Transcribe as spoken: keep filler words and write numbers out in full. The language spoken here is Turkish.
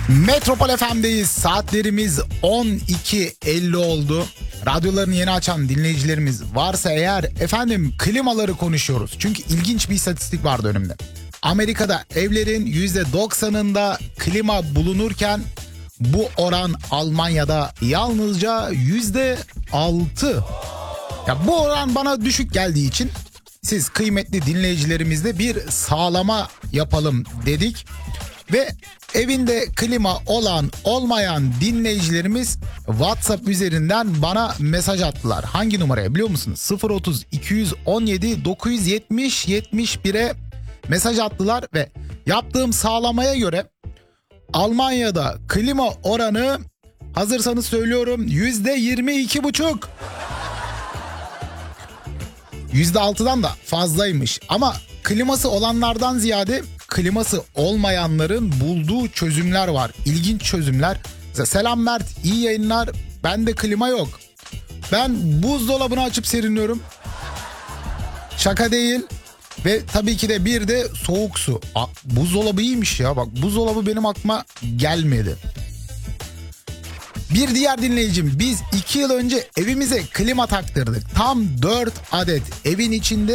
Metropol F M'deyiz. Saatlerimiz on iki elli oldu. Radyolarını yeni açan dinleyicilerimiz varsa eğer efendim klimaları konuşuyoruz. Çünkü ilginç bir istatistik vardı önümde. Amerika'da evlerin yüzde doksanında klima bulunurken bu oran Almanya'da yalnızca yüzde altı. Ya bu oran bana düşük geldiği için siz kıymetli dinleyicilerimizle bir sağlama yapalım dedik. Ve evinde klima olan olmayan dinleyicilerimiz WhatsApp üzerinden bana mesaj attılar. Hangi numaraya biliyor musunuz? sıfır otuz iki on yedi dokuz yüz yetmiş yetmiş bire mesaj attılar ve yaptığım sağlamaya göre Almanya'da klima oranı, hazırsanız söylüyorum, yüzde yirmi iki buçuk. yüzde altıdan da fazlaymış ama kliması olanlardan ziyade kliması olmayanların bulduğu çözümler var. İlginç çözümler. Selam Mert, iyi yayınlar. Bende klima yok. Ben buzdolabını açıp serinliyorum. Şaka değil. Ve tabii ki de bir de soğuk su. Aa, buzdolabı iyiymiş ya. Bak buzdolabı benim aklıma gelmedi. Bir diğer dinleyicim, biz iki yıl önce evimize klima taktırdık. Tam dört adet evin içinde